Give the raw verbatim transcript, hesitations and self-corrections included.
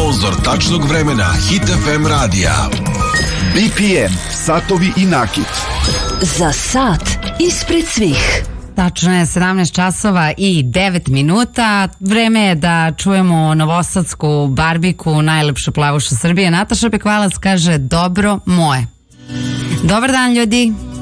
Sponzor tačnog vremena Hit F M radija. B P M, satovi i nakit. Za sat ispred svih. Tačno je sedamnaest časova i devet minuta. Vreme je da čujemo novosadsku barbiku, najlepšu plavušu Srbije. Nataša Bekvalac kaže dobro moje. Dobar dan ljudi.